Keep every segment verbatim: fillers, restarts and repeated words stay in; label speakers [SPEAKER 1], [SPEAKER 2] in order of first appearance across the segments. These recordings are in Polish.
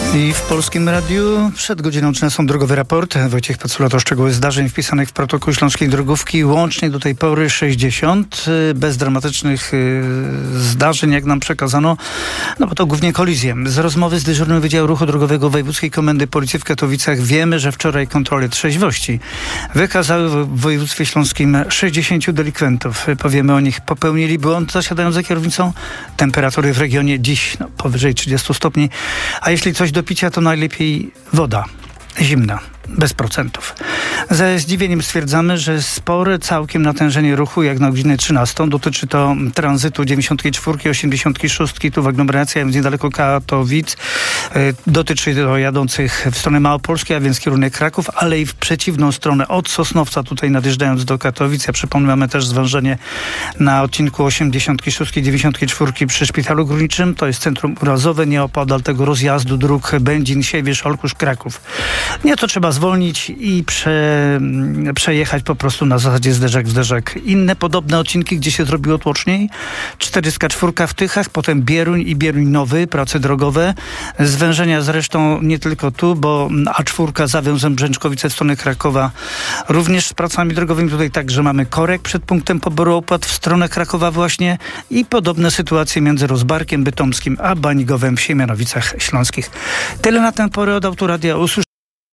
[SPEAKER 1] I w Polskim Radiu przed godziną trzynastą drogowy raport. Wojciech Pacula to szczegóły zdarzeń wpisanych w protokół Śląskiej Drogówki. Łącznie do tej pory sześćdziesiąt. Bez dramatycznych zdarzeń, jak nam przekazano. No bo to głównie kolizje. Z rozmowy z dyżurnym Wydziału Ruchu Drogowego Wojewódzkiej Komendy Policji w Katowicach wiemy, że wczoraj kontrole trzeźwości wykazały w województwie śląskim sześćdziesięciu delikwentów. Powiemy o nich. Popełnili błąd zasiadając za kierownicą. Temperatury w regionie dziś no, powyżej trzydziestu stopni. A jeśli coś do picia, to najlepiej woda zimna, bez procentów. Ze zdziwieniem stwierdzamy, że spore całkiem natężenie ruchu, jak na godzinę trzynastą. Dotyczy to tranzytu dziewięćdziesiątej czwartej, osiemdziesiątej szóstej, tu w aglomeracji, a więc niedaleko Katowic. Dotyczy to jadących w stronę Małopolskiej, a więc kierunek Kraków, ale i w przeciwną stronę od Sosnowca, tutaj nadjeżdżając do Katowic. Ja przypomnę, mamy też zwężenie na odcinku osiemdziesiątej szóstej, dziewięćdziesiątej czwartej przy Szpitalu Górniczym. To jest centrum urazowe, nieopodal tego rozjazdu dróg Będzin, Siewierz, Olkusz, Kraków. Nie, to trzeba zwolnić i prze, przejechać po prostu na zasadzie zderzak w zderzak. Inne podobne odcinki, gdzie się zrobiło tłoczniej. czterdziesta cztery w Tychach, potem Bieruń i Bieruń Nowy, prace drogowe. Zwężenia zresztą nie tylko tu, bo A cztery zawiązem Brzęczkowice w stronę Krakowa. Również z pracami drogowymi tutaj także mamy korek przed punktem poboru opłat w stronę Krakowa właśnie i podobne sytuacje między Rozbarkiem Bytomskim a Banigowem w Siemianowicach Śląskich. Tyle na tę porę od Autoradia. Usłyszenia.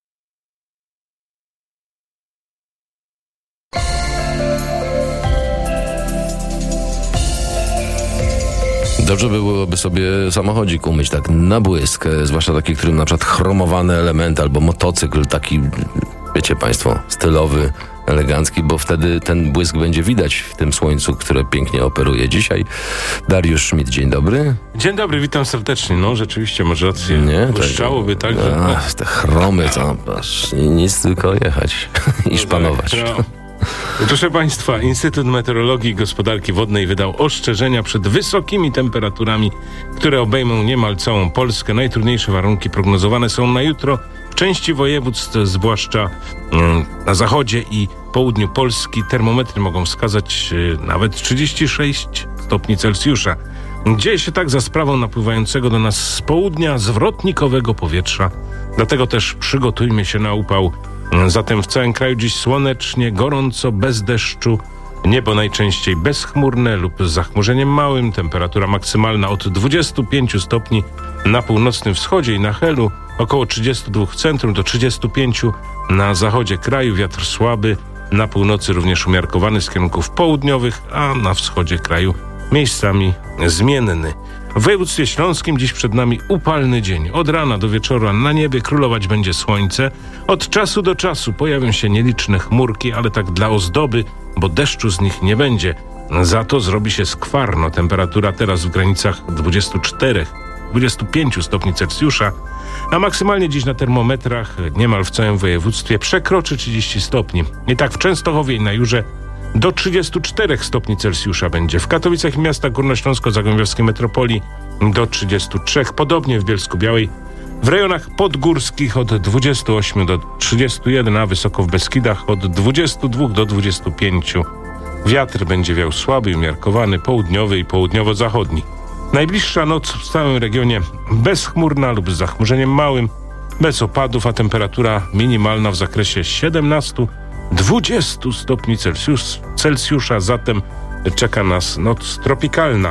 [SPEAKER 2] Dobrze byłoby sobie samochodzik umyć tak na błysk, zwłaszcza taki, którym na przykład chromowany element albo motocykl taki, wiecie państwo, stylowy, elegancki, bo wtedy ten błysk będzie widać w tym słońcu, które pięknie operuje. Dzisiaj Dariusz Szmit, dzień dobry.
[SPEAKER 3] Dzień dobry, witam serdecznie. No rzeczywiście, masz rację.
[SPEAKER 2] Nie?
[SPEAKER 3] Błyszczałoby tak, że...
[SPEAKER 2] Ach, te chromy, to aż nic, tylko jechać i szpanować.
[SPEAKER 3] No. Proszę Państwa, Instytut Meteorologii i Gospodarki Wodnej wydał ostrzeżenia przed wysokimi temperaturami, które obejmą niemal całą Polskę. Najtrudniejsze warunki prognozowane są na jutro w części województw, zwłaszcza na zachodzie i południu Polski. Termometry mogą wskazać nawet trzydzieści sześć stopni Celsjusza. Dzieje się tak za sprawą napływającego do nas z południa zwrotnikowego powietrza. Dlatego też przygotujmy się na upał. Zatem w całym kraju dziś słonecznie, gorąco, bez deszczu, niebo najczęściej bezchmurne lub z zachmurzeniem małym, temperatura maksymalna od dwudziestu pięciu stopni na północnym wschodzie i na Helu, około trzydziestu dwóch w centrum do trzydziestu pięciu na zachodzie kraju, wiatr słaby, na północy również umiarkowany z kierunków południowych, a na wschodzie kraju miejscami zmienny. W województwie śląskim dziś przed nami upalny dzień. Od rana do wieczora na niebie królować będzie słońce. Od czasu do czasu pojawią się nieliczne chmurki, ale tak dla ozdoby, bo deszczu z nich nie będzie. Za to zrobi się skwarno. Temperatura teraz w granicach dwudziestu czterech do dwudziestu pięciu stopni Celsjusza, a maksymalnie dziś na termometrach niemal w całym województwie przekroczy trzydzieści stopni. I tak w Częstochowie i na Jurze do trzydziestu czterech stopni Celsjusza będzie. W Katowicach i miastach górnośląsko-zagłębiowskiej metropolii do trzydziestu trzech. Podobnie w Bielsku-Białej. W rejonach podgórskich od dwudziestu ośmiu do trzydziestu jeden, a wysoko w Beskidach od dwudziestu dwóch do dwudziestu pięciu. Wiatr będzie wiał słaby i umiarkowany, południowy i południowo-zachodni. Najbliższa noc w całym regionie bezchmurna lub z zachmurzeniem małym, bez opadów, a temperatura minimalna w zakresie siedemnastu do dwudziestu stopni Celsjusz, Celsjusza, zatem czeka nas noc tropikalna.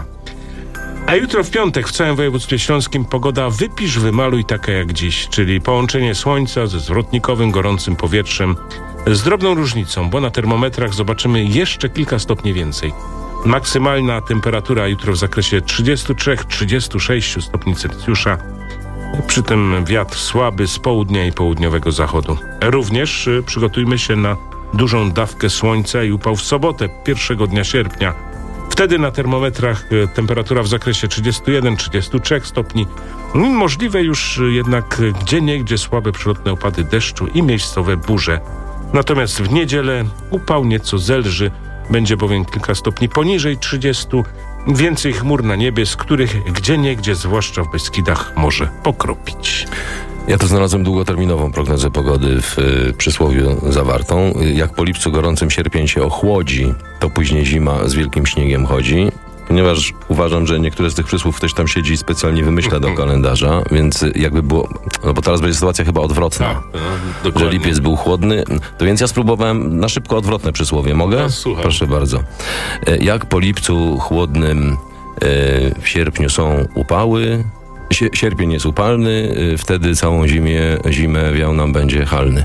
[SPEAKER 3] A jutro w piątek w całym województwie śląskim pogoda wypisz, wymaluj taka jak dziś, czyli połączenie słońca ze zwrotnikowym, gorącym powietrzem z drobną różnicą, bo na termometrach zobaczymy jeszcze kilka stopni więcej. Maksymalna temperatura jutro w zakresie trzydziestu trzech do trzydziestu sześciu stopni Celsjusza. Przy tym wiatr słaby z południa i południowego zachodu. Również y, przygotujmy się na dużą dawkę słońca i upał w sobotę, pierwszego dnia sierpnia. Wtedy na termometrach y, temperatura w zakresie trzydziestu jeden do trzydziestu trzech stopni. Możliwe już y, jednak y, gdzieniegdzie słabe przelotne opady deszczu i miejscowe burze. Natomiast w niedzielę upał nieco zelży, będzie bowiem kilka stopni poniżej trzydziestu. Więcej chmur na niebie, z których gdzieniegdzie, zwłaszcza w Beskidach, może pokropić.
[SPEAKER 2] Ja to znalazłem długoterminową prognozę pogody w y, przysłowiu zawartą. Jak po lipcu gorącym sierpień się ochłodzi, to później zima z wielkim śniegiem chodzi. Ponieważ uważam, że niektóre z tych przysłów ktoś tam siedzi i specjalnie wymyśla do kalendarza, więc jakby było... No bo teraz będzie sytuacja chyba odwrotna.
[SPEAKER 3] Tak, no,
[SPEAKER 2] że
[SPEAKER 3] dokładnie.
[SPEAKER 2] lipiec był chłodny. To więc ja spróbowałem na szybko odwrotne przysłowie. Mogę?
[SPEAKER 3] No, słucham.
[SPEAKER 2] Proszę bardzo. E, Jak po lipcu chłodnym e, w sierpniu są upały, Sie- sierpień jest upalny, e, wtedy całą zimie, zimę wiał nam będzie halny.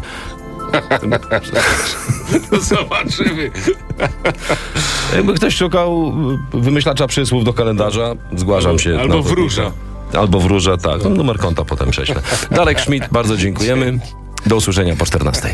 [SPEAKER 3] No zobaczymy.
[SPEAKER 2] Jakby ktoś szukał wymyślacza przysłów do kalendarza, zgłaszam się.
[SPEAKER 3] Albo
[SPEAKER 2] na
[SPEAKER 3] wróża.
[SPEAKER 2] Albo wróża, tak. No, numer konta potem prześlę. Darek Schmidt, bardzo dziękujemy. Do usłyszenia po czternastej.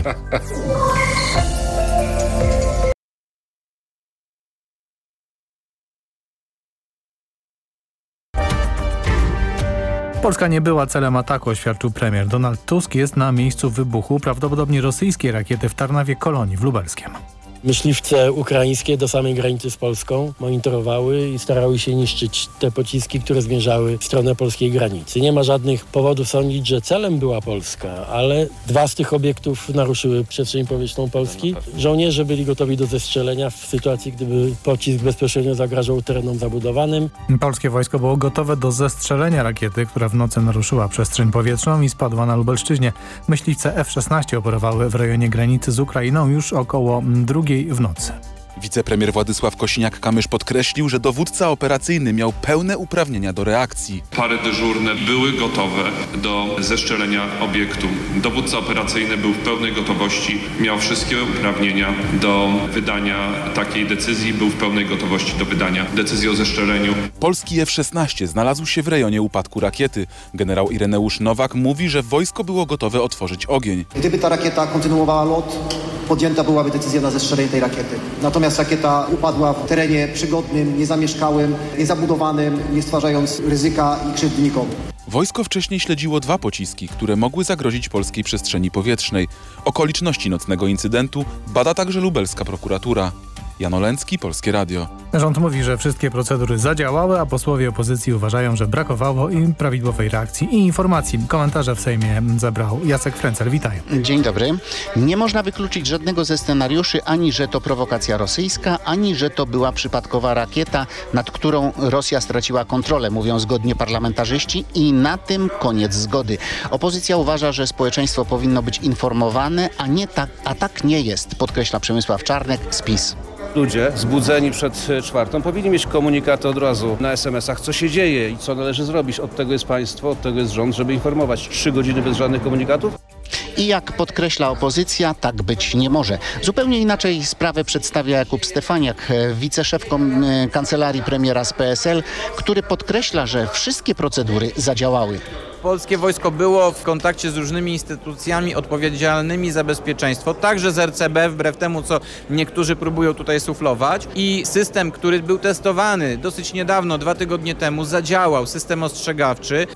[SPEAKER 4] Polska nie była celem ataku, oświadczył premier. Donald Tusk jest na miejscu wybuchu prawdopodobnie rosyjskiej rakiety w Tarnawie Kolonii w Lubelskiem.
[SPEAKER 5] Myśliwce ukraińskie do samej granicy z Polską monitorowały i starały się niszczyć te pociski, które zmierzały w stronę polskiej granicy. Nie ma żadnych powodów sądzić, że celem była Polska, ale dwa z tych obiektów naruszyły przestrzeń powietrzną Polski. Żołnierze byli gotowi do zestrzelenia w sytuacji, gdyby pocisk bezpośrednio zagrażał terenom zabudowanym.
[SPEAKER 4] Polskie wojsko było gotowe do zestrzelenia rakiety, która w nocy naruszyła przestrzeń powietrzną i spadła na Lubelszczyźnie. Myśliwce F szesnaście operowały w rejonie granicy z Ukrainą już około drugiej w nocy.
[SPEAKER 6] Wicepremier Władysław Kosiniak-Kamysz podkreślił, że dowódca operacyjny miał pełne uprawnienia do reakcji.
[SPEAKER 7] Pary dyżurne były gotowe do zestrzelenia obiektu. Dowódca operacyjny był w pełnej gotowości, miał wszystkie uprawnienia do wydania takiej decyzji, był w pełnej gotowości do wydania decyzji o zestrzeleniu.
[SPEAKER 6] Polski F szesnaście znalazł się w rejonie upadku rakiety. Generał Ireneusz Nowak mówi, że wojsko było gotowe otworzyć ogień.
[SPEAKER 8] Gdyby ta rakieta kontynuowała lot, podjęta byłaby decyzja na zestrzelenie tej rakiety. Natomiast rakieta upadła w terenie przygodnym, niezamieszkałym, niezabudowanym, nie stwarzając ryzyka i krzywdy nikomu.
[SPEAKER 6] Wojsko wcześniej śledziło dwa pociski, które mogły zagrozić polskiej przestrzeni powietrznej. Okoliczności nocnego incydentu bada także lubelska prokuratura. Jan Olęcki, Polskie Radio.
[SPEAKER 4] Rząd mówi, że wszystkie procedury zadziałały, a posłowie opozycji uważają, że brakowało im prawidłowej reakcji i informacji. Komentarze w Sejmie zabrał Jacek Frencel. Witaj.
[SPEAKER 9] Dzień dobry. Nie można wykluczyć żadnego ze scenariuszy, ani że to prowokacja rosyjska, ani że to była przypadkowa rakieta, nad którą Rosja straciła kontrolę, mówią zgodnie parlamentarzyści, i na tym koniec zgody. Opozycja uważa, że społeczeństwo powinno być informowane, a nie tak, a tak nie jest, podkreśla Przemysław Czarnek z PiS.
[SPEAKER 10] Ludzie zbudzeni przed czwartą powinni mieć komunikaty od razu na es em esach, co się dzieje i co należy zrobić. Od tego jest państwo, od tego jest rząd, żeby informować. Trzy godziny bez żadnych komunikatów?
[SPEAKER 9] I jak podkreśla opozycja, tak być nie może. Zupełnie inaczej sprawę przedstawia Jakub Stefaniak, wiceszef kancelarii premiera z P S L, który podkreśla, że wszystkie procedury zadziałały.
[SPEAKER 11] Polskie wojsko było w kontakcie z różnymi instytucjami odpowiedzialnymi za bezpieczeństwo, także z er ce be, wbrew temu, co niektórzy próbują tutaj suflować. I system, który był testowany dosyć niedawno, dwa tygodnie temu, zadziałał, system ostrzegawczy.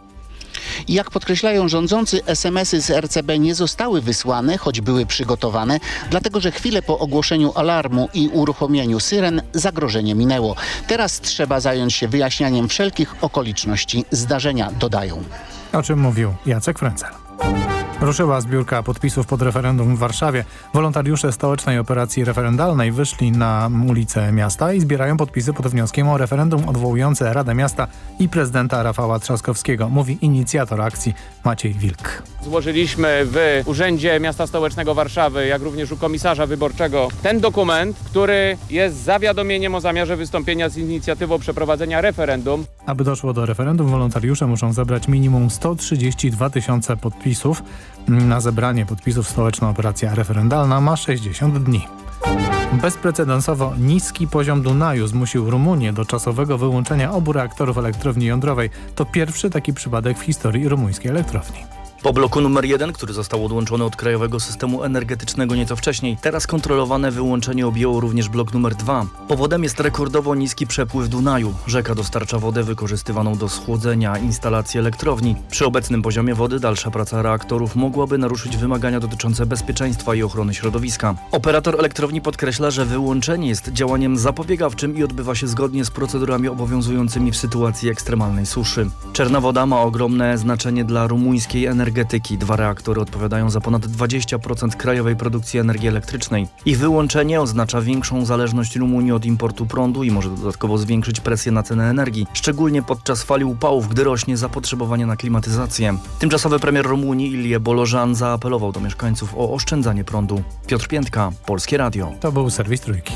[SPEAKER 9] Jak podkreślają rządzący, es em esy z er ce be nie zostały wysłane, choć były przygotowane, dlatego że chwilę po ogłoszeniu alarmu i uruchomieniu syren zagrożenie minęło. Teraz trzeba zająć się wyjaśnianiem wszelkich okoliczności zdarzenia, dodają.
[SPEAKER 4] O czym mówił Jacek Frencel. Ruszyła zbiórka podpisów pod referendum w Warszawie. Wolontariusze stołecznej operacji referendalnej wyszli na ulice miasta i zbierają podpisy pod wnioskiem o referendum odwołujące Radę Miasta i prezydenta Rafała Trzaskowskiego, mówi inicjator akcji Maciej Wilk.
[SPEAKER 12] Złożyliśmy w Urzędzie Miasta Stołecznego Warszawy, jak również u komisarza wyborczego, ten dokument, który jest zawiadomieniem o zamiarze wystąpienia z inicjatywą przeprowadzenia referendum.
[SPEAKER 4] Aby doszło do referendum, wolontariusze muszą zebrać minimum sto trzydzieści dwa tysiące podpisów. Na zebranie podpisów stołeczna operacja referendalna ma sześćdziesiąt dni. Bezprecedensowo niski poziom Dunaju zmusił Rumunię do czasowego wyłączenia obu reaktorów elektrowni jądrowej. To pierwszy taki przypadek w historii rumuńskiej elektrowni.
[SPEAKER 13] Po bloku numer jeden, który został odłączony od krajowego systemu energetycznego nieco wcześniej, teraz kontrolowane wyłączenie objęło również blok numer dwa. Powodem jest rekordowo niski przepływ Dunaju. Rzeka dostarcza wodę wykorzystywaną do schłodzenia instalacji elektrowni. Przy obecnym poziomie wody dalsza praca reaktorów mogłaby naruszyć wymagania dotyczące bezpieczeństwa i ochrony środowiska. Operator elektrowni podkreśla, że wyłączenie jest działaniem zapobiegawczym i odbywa się zgodnie z procedurami obowiązującymi w sytuacji ekstremalnej suszy. Czarna woda ma ogromne znaczenie dla rumuńskiej energetyki energetyki. Dwa reaktory odpowiadają za ponad dwadzieścia procent krajowej produkcji energii elektrycznej. Ich wyłączenie oznacza większą zależność Rumunii od importu prądu i może dodatkowo zwiększyć presję na cenę energii, szczególnie podczas fali upałów, gdy rośnie zapotrzebowanie na klimatyzację. Tymczasowy premier Rumunii Ilie Bolożan zaapelował do mieszkańców o oszczędzanie prądu. Piotr Piętka, Polskie Radio.
[SPEAKER 4] To był serwis Trójki.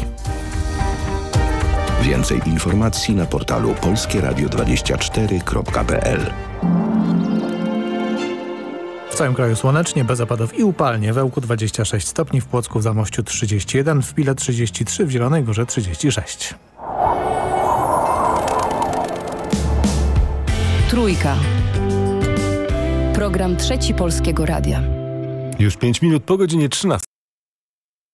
[SPEAKER 14] Więcej informacji na portalu polskie radio dwadzieścia cztery kropka p l.
[SPEAKER 4] W całym kraju słonecznie, bez opadów i upalnie. W Ełku dwadzieścia sześć stopni, w Płocku, w Zamościu trzydzieści jeden, w Pile trzydzieści trzy, w Zielonej Górze trzydzieści sześć.
[SPEAKER 15] Trójka. Program Trzeci Polskiego Radia.
[SPEAKER 16] Już pięć minut po godzinie trzynastej.